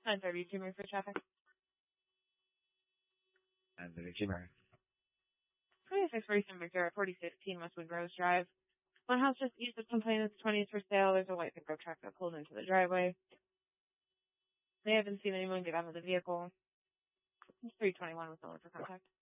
9:30, Jimmy for traffic. And the Jimmer. 2647 Victor at 4016 Westwood Rose Drive. One house just east of complainants, 20 is for sale. There's a white pickup truck that pulled into the driveway. They haven't seen anyone get out of the vehicle. 321 was the one for contact.